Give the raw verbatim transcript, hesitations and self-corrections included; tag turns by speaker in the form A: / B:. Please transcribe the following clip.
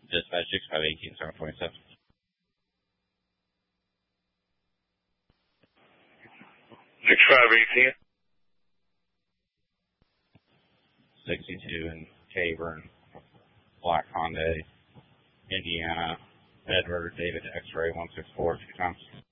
A: Dispatch six five eighteen, seven twenty-seven.
B: six five eighteen.
A: sixty-two in Cavern, Black Hyundai, Indiana, Edward, David X-ray one six four, two times.